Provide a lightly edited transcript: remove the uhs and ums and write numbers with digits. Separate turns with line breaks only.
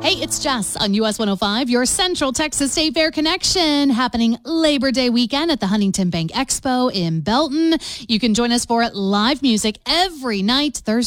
Hey, it's Jess on US 105, your Central Texas State Fair connection, happening Labor Day weekend at the Huntington Bank Expo in Belton. You can join us for live music every night, Thursday